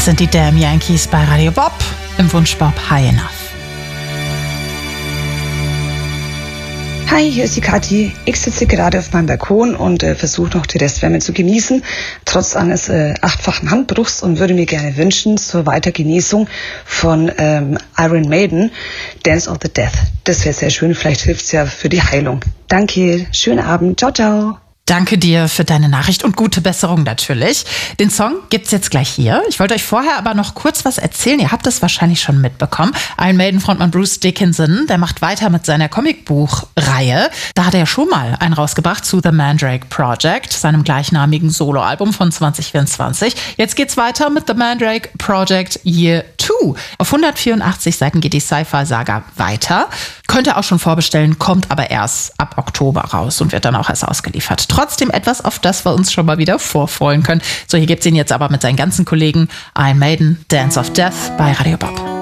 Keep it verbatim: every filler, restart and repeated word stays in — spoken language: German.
sind die Damn Yankees bei Radio Bob im Wunschbob High Enough. Hi, hier ist die Kathi. Ich sitze gerade auf meinem Balkon und äh, versuche noch die Restwärme zu genießen, trotz eines äh, achtfachen Handbruchs, und würde mir gerne wünschen zur Weitergenesung von ähm, Iron Maiden, Dance of the Death. Das wäre sehr schön, vielleicht hilft es ja für die Heilung. Danke, schönen Abend, ciao, ciao. Danke dir für deine Nachricht und gute Besserung natürlich. Den Song gibt's jetzt gleich hier. Ich wollte euch vorher aber noch kurz was erzählen. Ihr habt es wahrscheinlich schon mitbekommen. Iron Maiden-Frontmann Bruce Dickinson, der macht weiter mit seiner Comicbuchreihe. Da hat er ja schon mal einen rausgebracht zu The Mandrake Project, seinem gleichnamigen Soloalbum von zwanzig vierundzwanzig. Jetzt geht's weiter mit The Mandrake Project Year zwei. Auf hundertvierundachtzig Seiten geht die Sci-Fi-Saga weiter. Könnt ihr auch schon vorbestellen, kommt aber erst ab Oktober raus und wird dann auch erst ausgeliefert. Trotzdem etwas, auf das wir uns schon mal wieder vorfreuen können. So, hier gibt's ihn jetzt aber mit seinen ganzen Kollegen. Iron Maiden, Dance of Death bei Radio Bob.